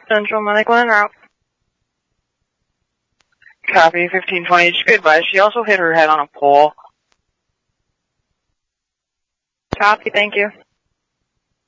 Central Medical en route. Copy, 1520. Just be advised, she also hit her head on a pole. Copy, thank you.